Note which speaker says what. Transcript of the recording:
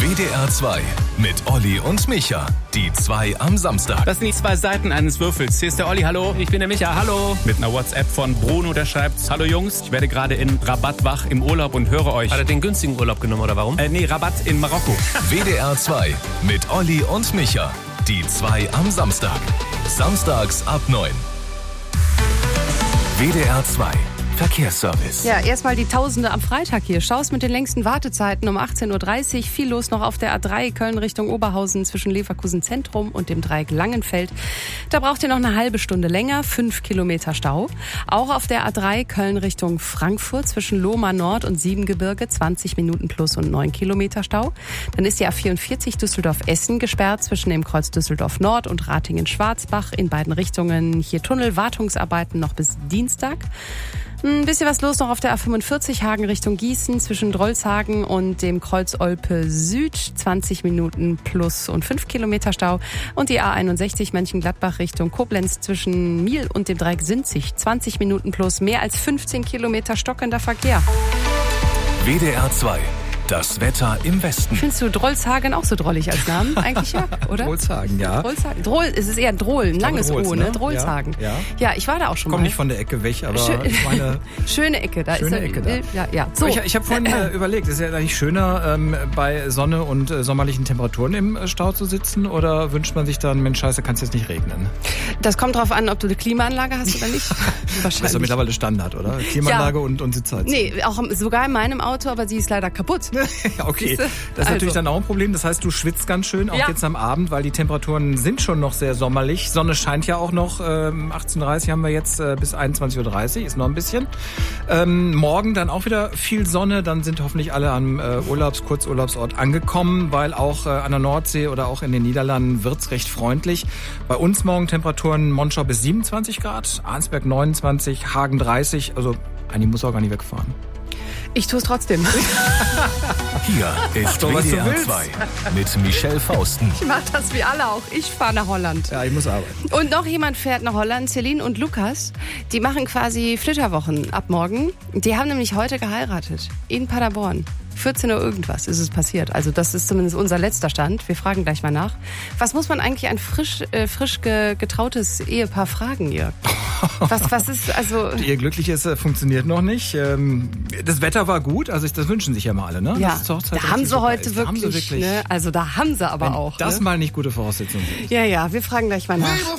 Speaker 1: WDR 2 mit Olli und Micha. Die 2 am Samstag.
Speaker 2: Das sind die 2 Seiten eines Würfels. Hier ist der Olli, hallo.
Speaker 3: Ich bin der Micha, hallo.
Speaker 2: Mit einer WhatsApp von Bruno, der schreibt: Hallo Jungs, ich werde gerade in Rabat wach im Urlaub und höre euch.
Speaker 3: Hat er den günstigen Urlaub genommen oder warum?
Speaker 2: Nee, Rabat in Marokko.
Speaker 1: WDR 2 mit Olli und Micha. Die 2 am Samstag. Samstags ab 9. WDR 2 Verkehrsservice.
Speaker 4: Ja, erstmal die Tausende am Freitag hier. Staus mit den längsten Wartezeiten um 18.30 Uhr. Viel los noch auf der A3 Köln Richtung Oberhausen zwischen Leverkusen Zentrum und dem Dreieck Langenfeld. Da braucht ihr noch eine halbe Stunde länger, 5 Kilometer Stau. Auch auf der A3 Köln Richtung Frankfurt zwischen Lohmar Nord und Siebengebirge 20 Minuten plus und 9 Kilometer Stau. Dann ist die A44 Düsseldorf-Essen gesperrt zwischen dem Kreuz Düsseldorf Nord und Ratingen-Schwarzbach in beiden Richtungen. Hier Tunnelwartungsarbeiten noch bis Dienstag. Ein bisschen was los noch auf der A45 Hagen Richtung Gießen zwischen Drolshagen und dem Kreuz Olpe Süd. 20 Minuten plus und 5 Kilometer Stau. Und die A61 Mönchengladbach Richtung Koblenz zwischen Miel und dem Dreieck Sinzig. 20 Minuten plus, mehr als 15 Kilometer stockender Verkehr.
Speaker 1: WDR 2. Das Wetter im Westen.
Speaker 4: Findest du Drolshagen auch so drollig als Namen? Eigentlich ja, oder?
Speaker 5: Drolshagen, ja.
Speaker 4: Drolshagen. Es ist eher Drohl, ein langes
Speaker 5: Drolls,
Speaker 4: O, ne?
Speaker 5: ne?
Speaker 4: Drolshagen.
Speaker 5: Ja.
Speaker 4: Ja, ich war da auch schon mal.
Speaker 5: Komm nicht von der Ecke weg, aber ich meine...
Speaker 4: Schöne Ecke, da
Speaker 5: schöne
Speaker 4: ist
Speaker 5: Ecke da.
Speaker 4: Ja. So.
Speaker 5: Ich habe vorhin überlegt, ist ja eigentlich schöner, bei Sonne und sommerlichen Temperaturen im Stau zu sitzen, oder wünscht man sich dann, Mensch, scheiße, kann es jetzt nicht regnen?
Speaker 4: Das kommt drauf an, ob du eine Klimaanlage hast oder nicht.
Speaker 5: Das ist doch mittlerweile Standard, oder? Klimaanlage und Sitzheizung.
Speaker 4: Nee, auch sogar in meinem Auto, aber sie ist leider kaputt.
Speaker 5: Okay, das ist natürlich dann auch ein Problem. Das heißt, du schwitzt ganz schön, auch jetzt am Abend, weil die Temperaturen sind schon noch sehr sommerlich. Sonne scheint ja auch noch. 18:30 Uhr haben wir jetzt bis 21:30 Uhr, ist noch ein bisschen. Morgen dann auch wieder viel Sonne. Dann sind hoffentlich alle am Kurzurlaubsort angekommen, weil auch an der Nordsee oder auch in den Niederlanden wird's recht freundlich. Bei uns morgen Temperaturen Monschau bis 27 Grad, Arnsberg 29, Hagen 30. Also eigentlich muss auch gar nicht wegfahren.
Speaker 4: Ich tue es trotzdem.
Speaker 1: Hier ist WDR 2 mit Michelle Fausten.
Speaker 4: Ich mache das wie alle auch. Ich fahre nach Holland.
Speaker 5: Ja, ich muss arbeiten.
Speaker 4: Und noch jemand fährt nach Holland, Celine und Lukas. Die machen quasi Flitterwochen ab morgen. Die haben nämlich heute geheiratet. In Paderborn. 14 Uhr irgendwas ist es passiert. Also das ist zumindest unser letzter Stand. Wir fragen gleich mal nach. Was muss man eigentlich ein frisch getrautes Ehepaar fragen, Jörg? Was ist, also...
Speaker 5: Ihr Glückliches funktioniert noch nicht. Das Wetter war gut, also das wünschen sich ja mal alle, ne?
Speaker 4: Ja,
Speaker 5: das
Speaker 4: da haben sie heute wirklich, ne? Also da haben sie aber
Speaker 5: wenn
Speaker 4: auch.
Speaker 5: das
Speaker 4: ne?
Speaker 5: mal nicht gute Voraussetzungen sind.
Speaker 4: Ja, wir fragen gleich mal nach.